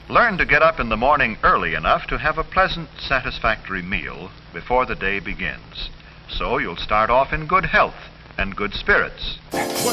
Learn to get up in the morning early enough to have a pleasant, satisfactory meal before the day begins. So you'll start off in good health and good spirits.